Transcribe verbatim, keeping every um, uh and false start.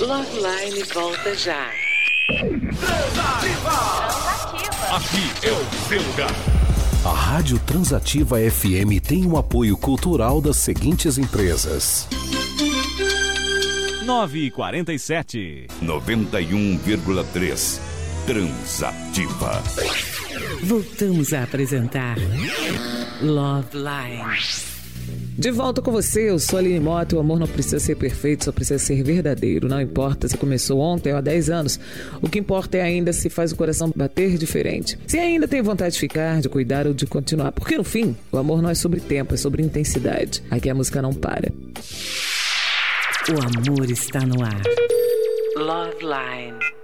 Loveline volta já. Transativa. Aqui é o seu lugar. A Rádio Transativa F M tem um apoio cultural das seguintes empresas: nove e quarenta e sete. noventa e um vírgula três. Transativa. Voltamos a apresentar Loveline. De volta com você, eu sou a Aline Mota. O amor não precisa ser perfeito, só precisa ser verdadeiro. Não importa se começou ontem ou há dez anos. O que importa é ainda se faz o coração bater diferente. Se ainda tem vontade de ficar, de cuidar ou de continuar. Porque no fim, o amor não é sobre tempo, é sobre intensidade. Aqui a música não para. O amor está no ar. Loveline.